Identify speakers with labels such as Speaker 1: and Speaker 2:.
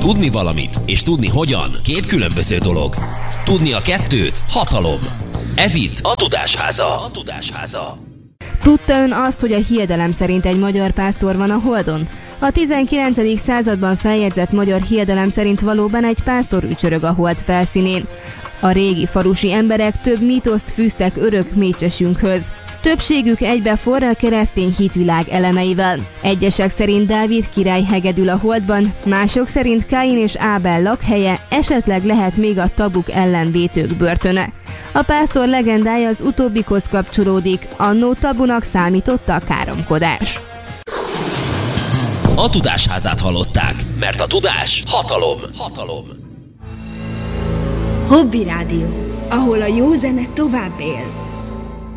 Speaker 1: Tudni valamit és tudni hogyan két különböző dolog. Tudni a kettőt hatalom. Ez itt a Tudásháza.
Speaker 2: Tudta ön azt, hogy a hiedelem szerint egy magyar pásztor van a Holdon? A 19. században feljegyzett magyar hiedelem szerint valóban egy pásztor ücsörög a Hold felszínén. A régi falusi emberek több mítoszt fűztek örök mécsesünkhöz. Többségük egybeforr a keresztény hitvilág elemeivel. Egyesek szerint Dávid király hegedül a Holdban, mások szerint Káin és Ábel lakhelye, esetleg lehet még a tabuk ellenvétők börtöne. A pásztor legendája az utóbbikhoz kapcsolódik, annó tabunak számított a káromkodás.
Speaker 1: A Tudásházát hallották, mert a tudás hatalom.
Speaker 3: Hobby Rádió, ahol a jó zene tovább él.